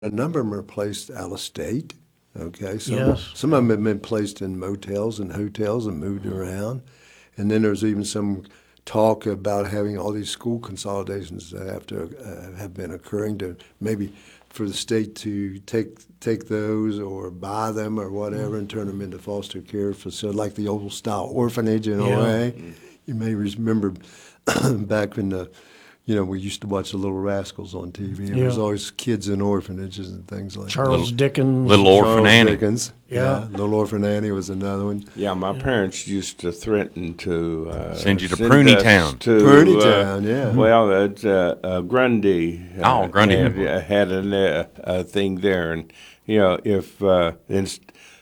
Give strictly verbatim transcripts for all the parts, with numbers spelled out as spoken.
A number of them are placed out of state. Okay, some, Yes. some of them have been placed in motels and hotels and moved around. And then there's even some talk about having all these school consolidations that have to uh, have been occurring to maybe for the state to take take those or buy them or whatever and turn them into foster care facilities, like the old style orphanage in Yeah. a way. You may remember back in the, you know, we used to watch the Little Rascals on T V. There was Yeah. always kids in orphanages and things like Charles that. Dickens. Little Orphan Charles Annie. Dickens. Yeah. Little Orphan Annie was another one. Yeah, my parents used to threaten to uh, Send you to send Pruny us Town. To, Pruny uh, Town, yeah. Well, it's uh, uh, Grundy. Uh, Oh, Grundy. had, uh, had a, a thing there, and you know, if uh, it's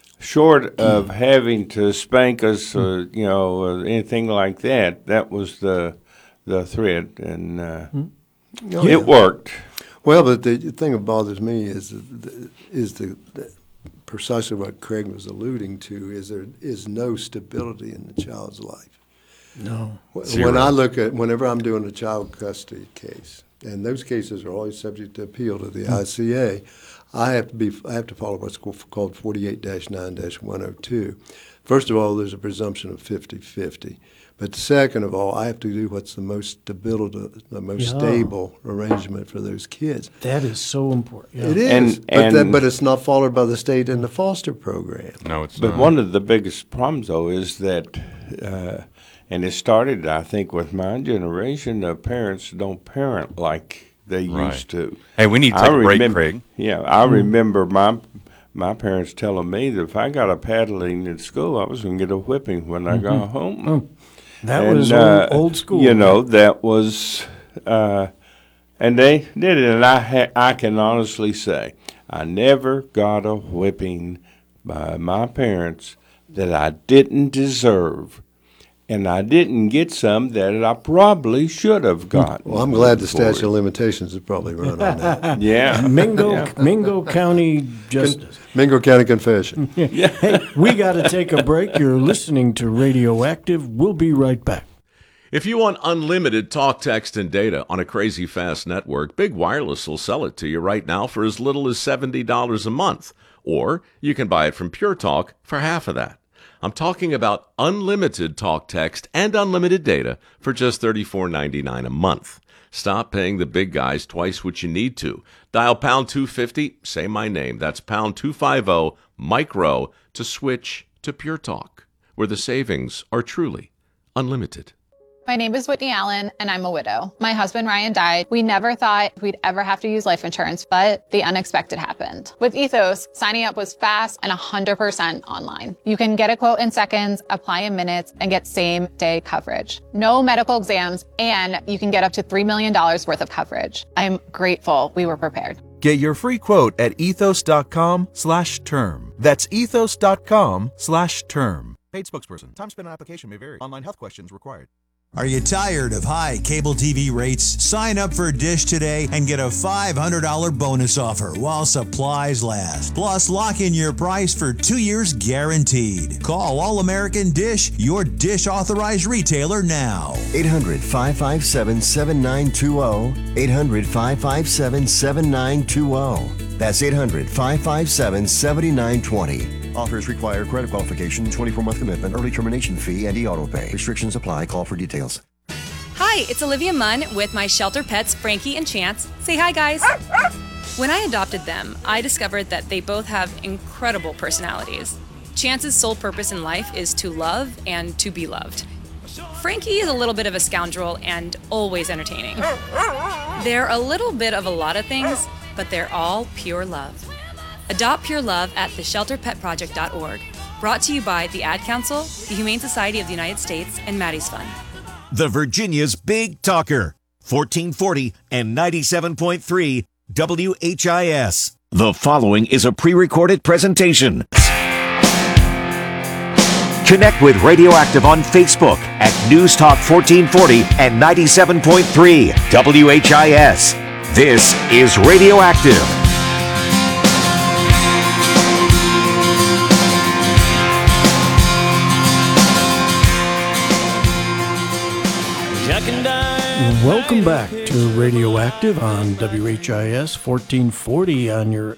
short of having to spank us, or you know, or anything like that, that was the the threat, and uh, Oh, yeah. it worked. Well, but the thing that bothers me is the, is the, the precisely what Craig was alluding to is there is no stability in the child's life. No. When Zero. I look at whenever I'm doing a child custody case, and those cases are always subject to appeal to the I C A, I have to be I have to follow what's called forty-eight dash nine dash one oh two. First of all, there's a presumption of fifty-fifty. But second of all, I have to do what's the most stability, the most Yeah. stable arrangement for those kids. That is so important. Yeah. It is, And- but, that, and- but it's not followed by the state in the foster program. No, it's But not. one of the biggest problems, though, is that, uh, and it started, I think, with my generation. The parents don't parent like they Right. used to. Hey, we need to I take a break, remember- Craig. Yeah, I remember my my parents telling me that if I got a paddling at school, I was going to get a whipping when I got home. That And, was uh, old, old school. You know, that was, uh, and they did it. And I, ha- I can honestly say, I never got a whipping by my parents that I didn't deserve. And I didn't get some that I probably should have gotten. Well, I'm glad the for statute it. of limitations has probably run on that. Yeah. Mingo, Yeah. Mingo County Justice. Mingo County Confession. Hey, we got to take a break. You're listening to Radioactive. We'll be right back. If you want unlimited talk, text, and data on a crazy fast network, Big Wireless will sell it to you right now for as little as seventy dollars a month. Or you can buy it from Pure Talk for half of that. I'm talking about unlimited talk, text, and unlimited data for just thirty-four ninety-nine a month. Stop paying the big guys twice what you need to. Dial pound two fifty, say my name. That's pound two fifty, micro, to switch to Pure Talk, where the savings are truly unlimited. My name is Whitney Allen, and I'm a widow. My husband, Ryan, died. We never thought we'd ever have to use life insurance, but the unexpected happened. With Ethos, signing up was fast and one hundred percent online. You can get a quote in seconds, apply in minutes, and get same-day coverage. No medical exams, and you can get up to three million dollars worth of coverage. I'm grateful we were prepared. Get your free quote at ethos.com slash term. That's ethos.com slash term. Paid spokesperson. Time spent on application may vary. Online health questions required. Are you tired of high cable T V rates? Sign up for Dish today and get a five hundred dollars bonus offer while supplies last. Plus, lock in your price for two years guaranteed. Call All American Dish, your Dish authorized retailer now. eight hundred, five five seven, seven nine two zero. eight hundred, five five seven, seven nine two zero. That's eight hundred, five five seven, seven nine two zero. Offers require credit qualification, twenty-four month commitment, early termination fee, and e-auto pay. Restrictions apply. Call for details. Hi, it's Olivia Munn with my shelter pets, Frankie and Chance. Say hi, guys. When I adopted them, I discovered that they both have incredible personalities. Chance's sole purpose in life is to love and to be loved. Frankie is a little bit of a scoundrel and always entertaining. They're a little bit of a lot of things, but they're all pure love. Adopt Pure Love at the shelter pet project dot org. Brought to you by the Ad Council, the Humane Society of the United States, and Maddie's Fund. The Virginia's Big Talker, fourteen forty and ninety-seven point three W H I S. The following is a pre-recorded presentation. Connect with Radioactive on Facebook at News Talk fourteen forty and ninety-seven point three W H I S. This is Radioactive. Welcome back to Radioactive on W H I S fourteen forty on your